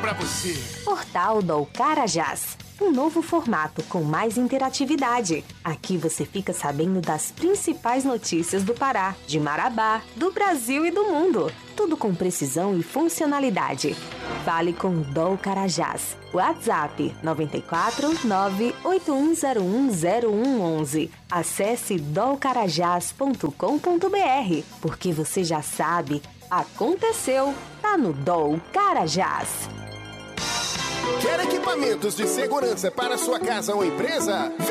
pra você. Portal do Carajás. Um novo formato com mais interatividade. Aqui você fica sabendo das principais notícias do Pará, de Marabá, do Brasil e do mundo. Tudo com precisão e funcionalidade. Fale com o DOL Carajás. WhatsApp 94 981010111. Acesse dolcarajás.com.br. Porque você já sabe, aconteceu, tá no DOL Carajás. Quer equipamentos de segurança para sua casa ou empresa?